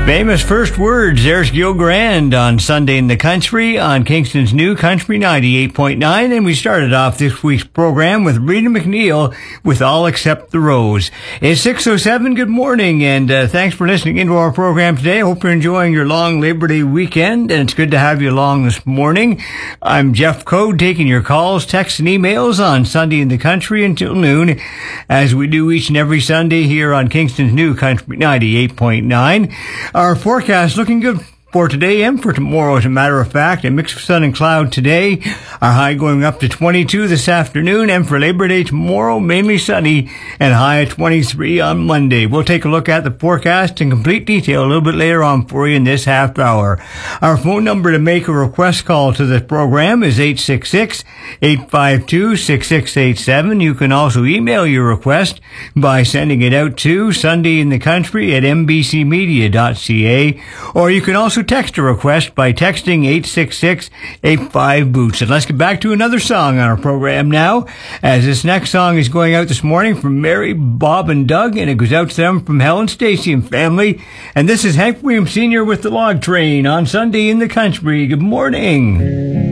Famous first words. There's Gil Grand on Sunday in the Country on Kingston's New Country 98.9. And we started off this week's program with Rita McNeil with All Except the Rose. It's 6:07. Good morning, and thanks for listening into our program today. I hope you're enjoying your long Labor Day weekend, and it's good to have you along this morning. I'm Jeff Code, taking your calls, texts, and emails on Sunday in the Country until noon, as we do each and every Sunday here on Kingston's New Country 98.9. Our forecast looking good for today and for tomorrow, as a matter of fact. A mix of sun and cloud today. Our high going up to 22 this afternoon, and for Labor Day tomorrow, mainly sunny and high at 23 on Monday. We'll take a look at the forecast in complete detail a little bit later on for you in this half hour. Our phone number to make a request call to this program is 866-852-6687. You can also email your request by sending it out to sundayinthecountry@mbcmedia.ca, or you can also text a request by texting 866-85-BOOTS. And let's get back to another song on our program now, as this next song is going out this morning from Mary, Bob, and Doug, and it goes out to them from Helen, Stacy, and family. And this is Hank Williams Sr. with the Log Train on Sunday in the Country. Good morning.